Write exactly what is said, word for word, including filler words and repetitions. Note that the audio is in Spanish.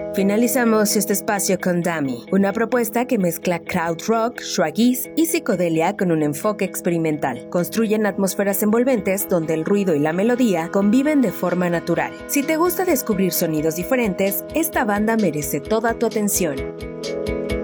Finalizamos este espacio con Dummy, una propuesta que mezcla krautrock, shoegaze y psicodelia con un enfoque experimental. Construyen atmósferas envolventes donde el ruido y la melodía conviven de forma natural. Si te gusta descubrir sonidos diferentes, esta banda merece toda tu atención.